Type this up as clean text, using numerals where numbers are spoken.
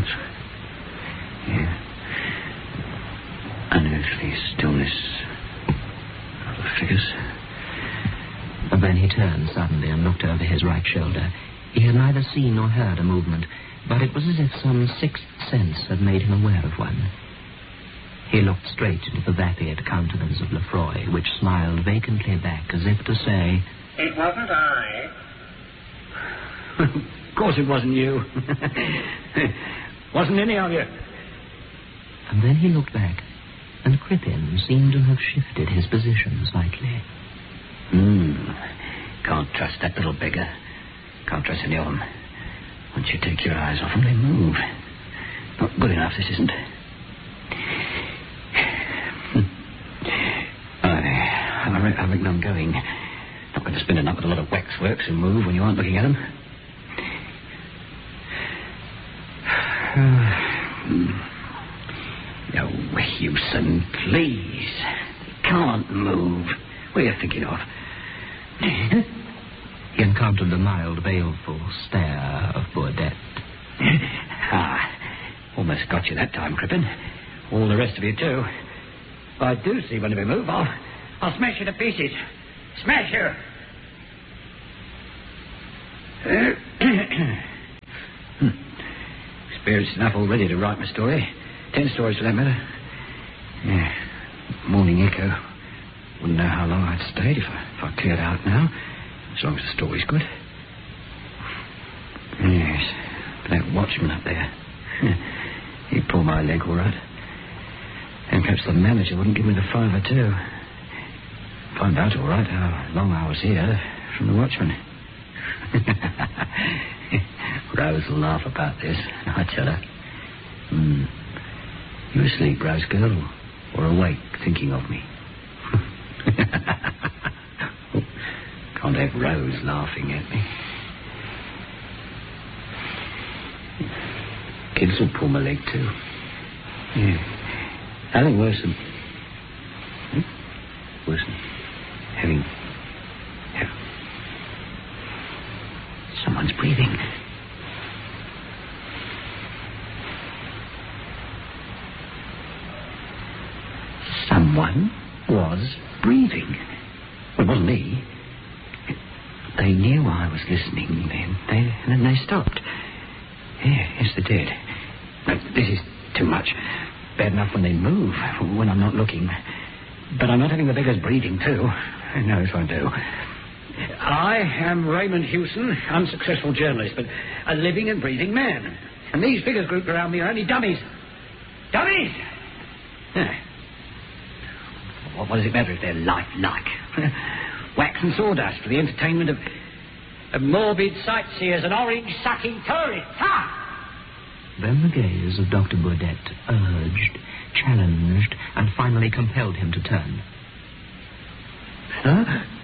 Yeah. Unearthly stillness of the figures. And then he turned suddenly and looked over his right shoulder. He had neither seen nor heard a movement, but it was as if some sixth sense had made him aware of one. He looked straight into the vapid countenance of Lefroy, which smiled vacantly back as if to say, "It wasn't I." Of course it wasn't you. Wasn't any of you. And then he looked back, and Crippen seemed to have shifted his position slightly. Can't trust that little beggar. Can't trust any of them. Once you take your eyes off them, they move. Not good enough, this isn't. I reckon I'm going. Not going to spend a night with a lot of waxworks who move when you aren't looking at them. No, Hewson, please. They can't move. What are you thinking of? He encountered the mild, baleful stare of Burdett. Almost got you that time, Crippen. All the rest of you, too. If I do see one of you move, I'll smash you to pieces. Smash you! Experienced enough already to write my story. 10 stories for that matter. Yeah. Morning Echo. Wouldn't know how long I'd stayed if I cleared out now. As long as the story's good. Yes. But that watchman up there. He'd pull my leg all right. And perhaps the manager wouldn't give me the $5 or $2. Find out all right how long I was here from the watchman. Rose will laugh about this, I tell her. You asleep, Rose girl, or awake thinking of me? Can't have Rose laughing at me. Kids will pull my leg too. Yeah. Nothing worse than... Worse than having... Someone's breathing. Someone was breathing. Well, it wasn't me. They knew I was listening then. And then they stopped. Yes, they did. No, this is too much. Bad enough when they move, when I'm not looking. But I'm not having the beggars breathing, too. No, this won't do. I am Raymond Hewson, unsuccessful journalist, but a living and breathing man. And these figures grouped around me are only dummies. Dummies! What does it matter if they're lifelike? Wax and sawdust for the entertainment of morbid sightseers and orange-sucking tourists. Ha! Then the gaze of Dr. Burdett urged, challenged, and finally compelled him to turn. Sir?